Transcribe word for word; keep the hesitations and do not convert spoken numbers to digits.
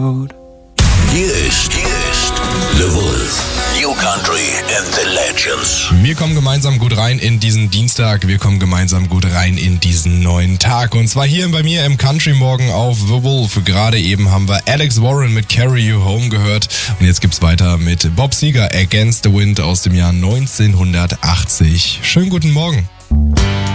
Hier ist, hier ist The Wolf. New Country and the Legends. Wir kommen gemeinsam gut rein in diesen Dienstag. Wir kommen gemeinsam gut rein in diesen neuen Tag. Und zwar hier bei mir im Country Morgen auf The Wolf. Gerade eben haben wir Alex Warren mit Carry You Home gehört. Und jetzt gibt's weiter mit Bob Seger, Against the Wind aus dem Jahr neunzehnhundertachtzig. Schönen guten Morgen.